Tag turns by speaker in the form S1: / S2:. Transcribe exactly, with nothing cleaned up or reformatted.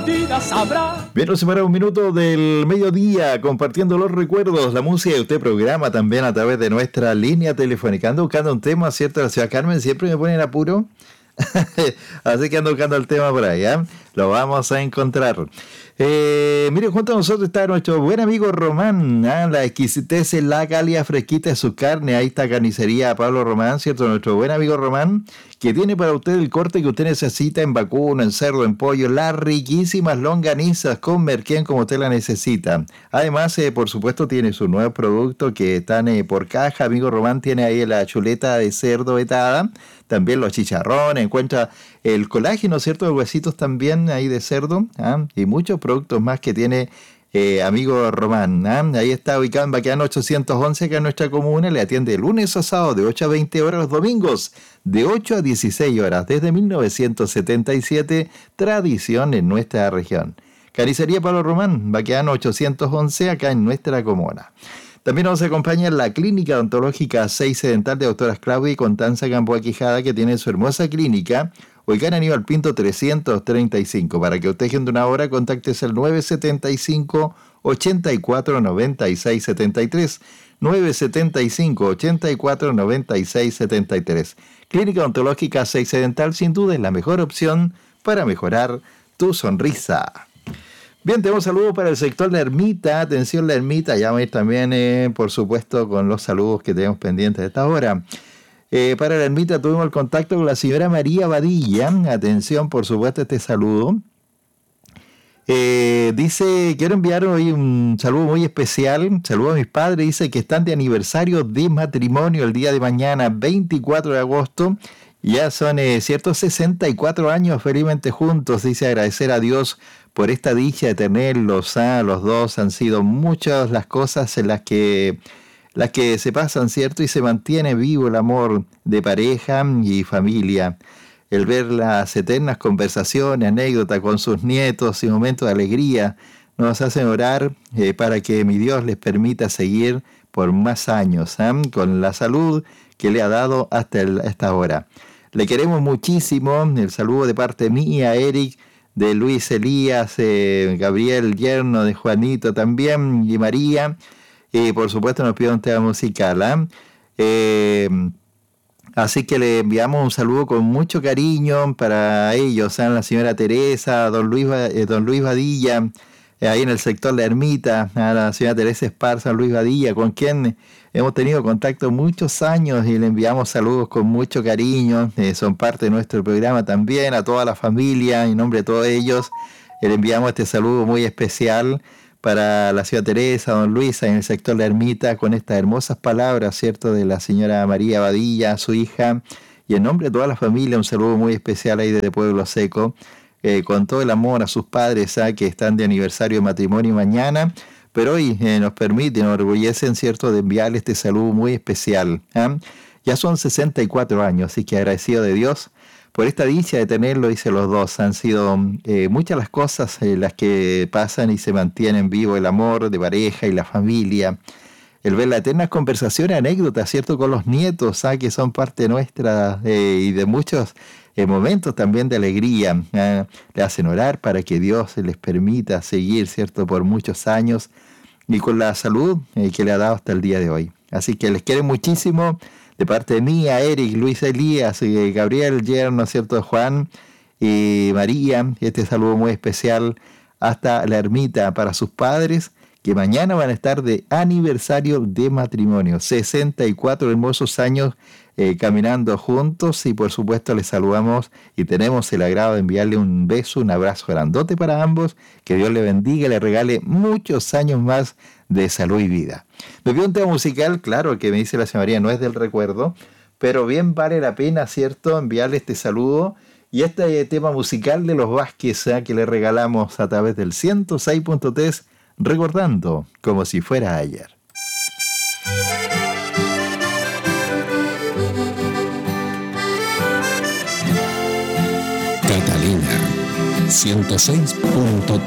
S1: vida sabrá.
S2: Bien, nos separa un minuto del mediodía compartiendo los recuerdos, la música y usted programa también a través de nuestra línea telefónica. Ando buscando un tema, ¿cierto? La ciudad Carmen siempre me pone en apuro. Así que ando buscando el tema por ahí, ¿eh? Lo vamos a encontrar. Eh, mire, junto a nosotros está nuestro buen amigo Román, ¿eh? La exquisitez, la calidad fresquita de su carne. Ahí está Carnicería Pablo Román, ¿cierto? Nuestro buen amigo Román, que tiene para usted el corte que usted necesita en vacuno, en cerdo, en pollo, las riquísimas longanizas con merquén como usted la necesita. Además, eh, por supuesto, tiene su nuevo producto que están eh, por caja. Amigo Román tiene ahí la chuleta de cerdo vetada, también los chicharrones, encuentra el colágeno, ¿cierto? Los huesitos también ahí de cerdo, ¿ah? Y muchos productos más que tiene eh, amigo Román, ¿ah? Ahí está ubicado en Baqueano ochocientos once, acá en nuestra comuna. Le atiende de lunes a sábado de ocho a veinte horas, los domingos de ocho a dieciséis horas. Desde mil novecientos setenta y siete, tradición en nuestra región. Carnicería Pablo Román, Baqueano ochocientos once, acá en nuestra comuna. También nos acompaña la Clínica Odontológica seis Dental de doctoras Claudia y Constanza Gamboa Quijada, que tiene su hermosa clínica ubicada en Aníbal Pinto trescientos treinta y cinco. Para que usted agende una hora, contáctese al nueve siete cinco, ocho cuatro, nueve seis siete tres. nueve siete cinco, ocho cuatro, nueve seis siete tres. Clínica Odontológica seis Dental, sin duda es la mejor opción para mejorar tu sonrisa. Bien, tenemos saludos para el sector La Ermita. Atención, La Ermita. Ya vamos a ir también, eh, por supuesto, con los saludos que tenemos pendientes de esta hora. Eh, para La Ermita tuvimos el contacto con la señora María Badilla. Atención, por supuesto, este saludo. Eh, dice, quiero enviar hoy un saludo muy especial. Saludo a mis padres. Dice que están de aniversario de matrimonio el día de mañana, veinticuatro de agosto. Ya son, eh, ciertos sesenta y cuatro años felizmente juntos. Dice agradecer a Dios por esta dicha de tenerlos, ¿ah? Los dos han sido muchas las cosas en las que, las que se pasan, ¿cierto? Y se mantiene vivo el amor de pareja y familia. El ver las eternas conversaciones, anécdotas con sus nietos y momentos de alegría nos hacen orar eh, para que mi Dios les permita seguir por más años, ¿eh? Con la salud que le ha dado hasta el, esta hora. Le queremos muchísimo. El saludo de parte mía, Eric, de Luis Elías, eh, Gabriel, yerno de Juanito también, y María. Y por supuesto nos pide un tema musical, ¿eh? Eh, así que le enviamos un saludo con mucho cariño para ellos, ¿eh? La señora Teresa, don Luis, eh, don Luis Badilla, eh, ahí en el sector La Ermita, a la señora Teresa Esparza, Luis Badilla, con quien hemos tenido contacto muchos años y le enviamos saludos con mucho cariño. Eh, son parte de nuestro programa también, a toda la familia, en nombre de todos ellos. Le enviamos este saludo muy especial para la señora Teresa, don Luis, en el sector La Ermita, con estas hermosas palabras, ¿cierto?, de la señora María Badilla, su hija. Y en nombre de toda la familia, un saludo muy especial ahí desde Pueblo Seco, eh, con todo el amor a sus padres, ¿eh? Que están de aniversario de matrimonio mañana. Pero hoy eh, nos permiten, nos orgullecen, ¿cierto?, de enviarle este saludo muy especial, ¿eh? Ya son sesenta y cuatro años, así que agradecido de Dios por esta dicha de tenerlo, dice los dos. Han sido eh, muchas las cosas eh, las que pasan y se mantienen vivo el amor de pareja y la familia. El ver las eternas conversaciones, anécdotas, ¿cierto?, con los nietos, ¿eh? Que son parte nuestra eh, y de muchos eh, momentos también de alegría. ¿eh? Le hacen orar para que Dios les permita seguir, ¿cierto?, por muchos años y con la salud eh, que le ha dado hasta el día de hoy. Así que les quiero muchísimo de parte de mí, a Eric, Luis Elías, eh, Gabriel, yerno, ¿cierto?, Juan y María. Este saludo muy especial hasta La Ermita para sus padres, que mañana van a estar de aniversario de matrimonio. sesenta y cuatro hermosos años eh, caminando juntos, y por supuesto les saludamos y tenemos el agrado de enviarle un beso, un abrazo grandote para ambos. Que Dios le bendiga y le regale muchos años más de salud y vida. Me vio un tema musical, claro, que me dice la señora María, no es del recuerdo, pero bien vale la pena, ¿cierto?, enviarle este saludo y este tema musical de los Vázquez, ¿eh? Que le regalamos a través del ciento seis punto tres, recordando como si fuera ayer.
S3: Catalina ciento seis punto tres.